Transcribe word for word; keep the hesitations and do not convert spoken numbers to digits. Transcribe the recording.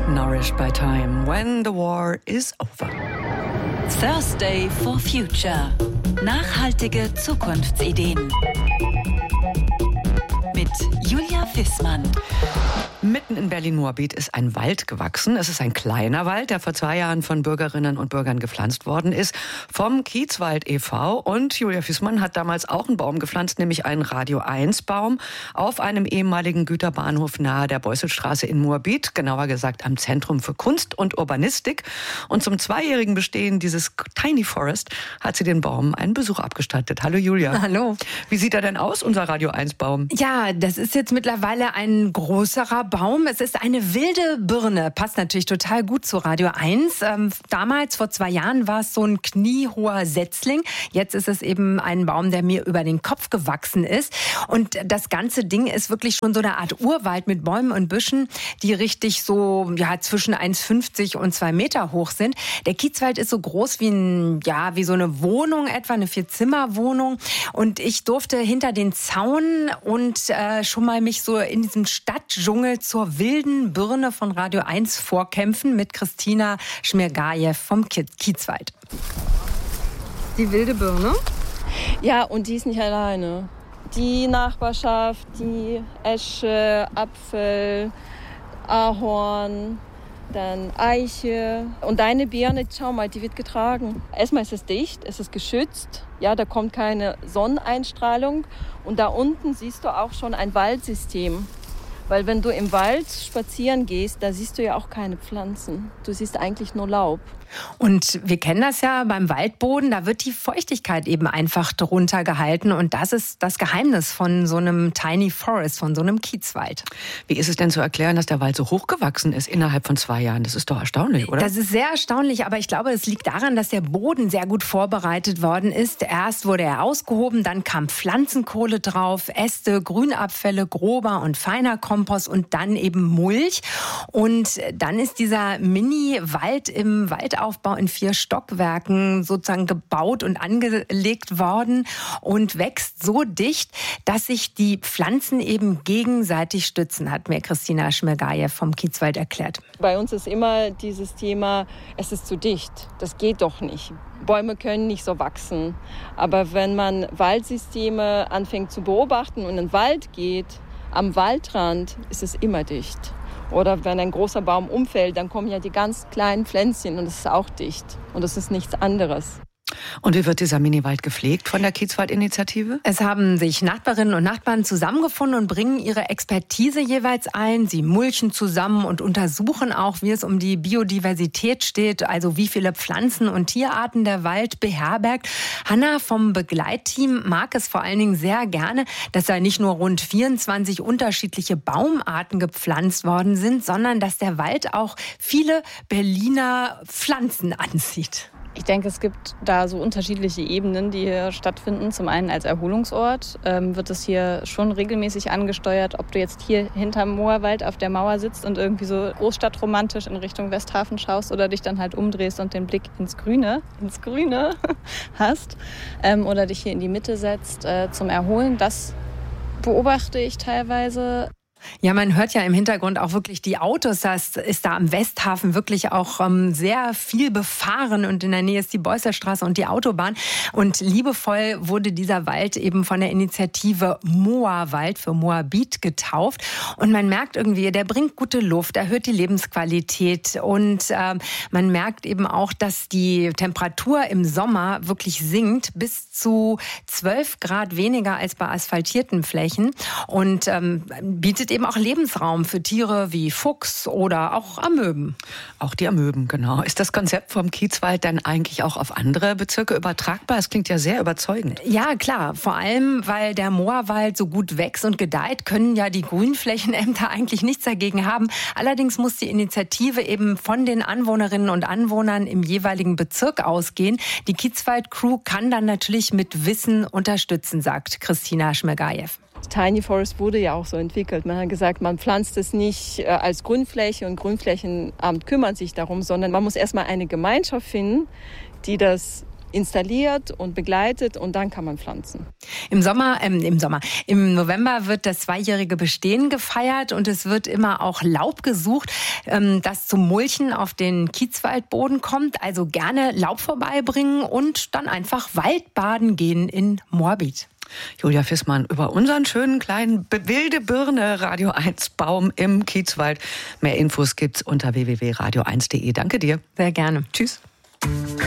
Nourished by time, when the war is over. Thursday for Future. Nachhaltige Zukunftsideen. Mit Julia Fissmann. Mitten in Berlin-Moabit ist ein Wald gewachsen. Es ist ein kleiner Wald, der vor zwei Jahren von Bürgerinnen und Bürgern gepflanzt worden ist, vom Kiezwald e V. Und Julia Fissmann hat damals auch einen Baum gepflanzt, nämlich einen Radio eins Baum auf einem ehemaligen Güterbahnhof nahe der Beusselstraße in Moabit, genauer gesagt am Zentrum für Kunst und Urbanistik. Und zum zweijährigen Bestehen dieses Tiny Forest hat sie den Baum einen Besuch abgestattet. Hallo Julia. Hallo. Wie sieht er denn aus, unser Radio eins Baum? Ja, das ist jetzt mittlerweile ein größerer Baum. Es ist eine wilde Birne. Passt natürlich total gut zu Radio eins. Ähm, damals, vor zwei Jahren, war es so ein kniehoher Setzling. Jetzt ist es eben ein Baum, der mir über den Kopf gewachsen ist. Und das ganze Ding ist wirklich schon so eine Art Urwald mit Bäumen und Büschen, die richtig so ja zwischen eins Komma fünfzig und zwei Meter hoch sind. Der Kiezwald ist so groß wie ein, ja, wie so eine Wohnung etwa, eine Vier-Zimmer-Wohnung. Und ich durfte hinter den Zaun und äh, schon mal mich so in diesem Stadtdschungel zur wilden Birne von Radio eins vorkämpfen mit Christina Schmirgajew vom Kiezwald. Die wilde Birne? Ja, und die ist nicht alleine. Die Nachbarschaft, die Esche, Apfel, Ahorn, dann Eiche. Und deine Birne, schau mal, die wird getragen. Erstmal ist es dicht, es ist geschützt. Ja, da kommt keine Sonneneinstrahlung. Und da unten siehst du auch schon ein Waldsystem. Weil wenn du im Wald spazieren gehst, da siehst du ja auch keine Pflanzen. Du siehst eigentlich nur Laub. Und wir kennen das ja beim Waldboden, da wird die Feuchtigkeit eben einfach drunter gehalten. Und das ist das Geheimnis von so einem Tiny Forest, von so einem Kiezwald. Wie ist es denn zu erklären, dass der Wald so hochgewachsen ist innerhalb von zwei Jahren? Das ist doch erstaunlich, oder? Das ist sehr erstaunlich, aber ich glaube, es liegt daran, dass der Boden sehr gut vorbereitet worden ist. Erst wurde er ausgehoben, dann kam Pflanzenkohle drauf, Äste, Grünabfälle, grober und feiner Kompost und dann eben Mulch. Und dann ist dieser Mini-Wald im Wald Aufbau in vier Stockwerken sozusagen gebaut und angelegt worden und wächst so dicht, dass sich die Pflanzen eben gegenseitig stützen, hat mir Christina Schmirgajew vom Kiezwald erklärt. Bei uns ist immer dieses Thema, es ist zu dicht, das geht doch nicht. Bäume können nicht so wachsen. Aber wenn man Waldsysteme anfängt zu beobachten und in den Wald geht, am Waldrand ist es immer dicht. Oder wenn ein großer Baum umfällt, dann kommen ja die ganz kleinen Pflänzchen und es ist auch dicht. Und es ist nichts anderes. Und wie wird dieser Miniwald gepflegt von der Kiezwald-Initiative? Es haben sich Nachbarinnen und Nachbarn zusammengefunden und bringen ihre Expertise jeweils ein. Sie mulchen zusammen und untersuchen auch, wie es um die Biodiversität steht, also wie viele Pflanzen und Tierarten der Wald beherbergt. Hanna vom Begleitteam mag es vor allen Dingen sehr gerne, dass da nicht nur rund vierundzwanzig unterschiedliche Baumarten gepflanzt worden sind, sondern dass der Wald auch viele Berliner Pflanzen anzieht. Ich denke, es gibt da so unterschiedliche Ebenen, die hier stattfinden. Zum einen als Erholungsort ähm, wird es hier schon regelmäßig angesteuert, ob du jetzt hier hinterm Moorwald auf der Mauer sitzt und irgendwie so großstadtromantisch in Richtung Westhafen schaust oder dich dann halt umdrehst und den Blick ins Grüne, ins Grüne hast ähm, oder dich hier in die Mitte setzt äh, zum Erholen. Das beobachte ich teilweise. Ja, man hört ja im Hintergrund auch wirklich die Autos. Das ist da am Westhafen wirklich auch ähm, sehr viel befahren und in der Nähe ist die Beusserstraße und die Autobahn. Und liebevoll wurde dieser Wald eben von der Initiative Moawald für Moabit getauft. Und man merkt irgendwie, der bringt gute Luft, erhöht die Lebensqualität und ähm, man merkt eben auch, dass die Temperatur im Sommer wirklich sinkt bis zu zwölf Grad weniger als bei asphaltierten Flächen und ähm, bietet eben auch Lebensraum für Tiere wie Fuchs oder auch Amöben. Auch die Amöben, genau. Ist das Konzept vom Kiezwald dann eigentlich auch auf andere Bezirke übertragbar? Es klingt ja sehr überzeugend. Ja, klar. Vor allem, weil der Moorwald so gut wächst und gedeiht, können ja die Grünflächenämter eigentlich nichts dagegen haben. Allerdings muss die Initiative eben von den Anwohnerinnen und Anwohnern im jeweiligen Bezirk ausgehen. Die Kiezwald-Crew kann dann natürlich mit Wissen unterstützen, sagt Christina Schmirgajew. Tiny Forest wurde ja auch so entwickelt. Man hat gesagt, man pflanzt es nicht als Grünfläche und Grünflächenamt kümmert sich darum, sondern man muss erstmal eine Gemeinschaft finden, die das installiert und begleitet und dann kann man pflanzen. Im Sommer, ähm, im Sommer, im November wird das zweijährige Bestehen gefeiert und es wird immer auch Laub gesucht, ähm, das zum Mulchen auf den Kiezwaldboden kommt. Also gerne Laub vorbeibringen und dann einfach Waldbaden gehen in Moabit. Julia Fissmann über unseren schönen kleinen wilde Birne Radio eins Baum im Kiezwald. Mehr Infos gibt's unter w w w punkt radio eins punkt de. Danke dir. Sehr gerne. Tschüss.